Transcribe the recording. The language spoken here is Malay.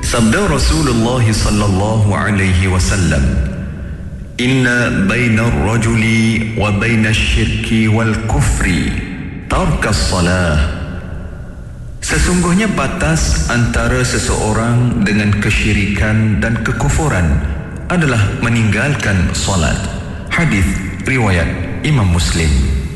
Sabda Rasulullah sallallahu alaihi wasallam, "Inna bainar rajuli wa bainash syirki wal kufri tarkas salah." Sesungguhnya batas antara seseorang dengan kesyirikan dan kekufuran adalah meninggalkan salat. Hadis riwayat Imam Muslim.